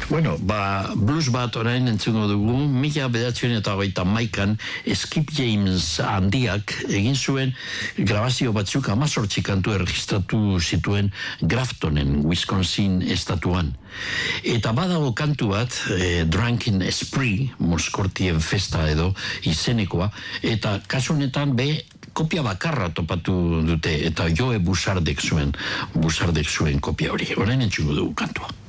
Bueno, blues bat orain entzungo dugu, 1981an Skip James handiak egin zuen grabazio batzuk 18 kantu erregistratu zituen Graftonen, Wisconsin estatuan. Eta badago kantu bat, Drunken Spree, Moskortien festa edo izenekoa, eta kasu honetan kopia bakarra topatu dute, eta Joe Bussardek zuen kopia hori. Orain entzungo dugu kantua.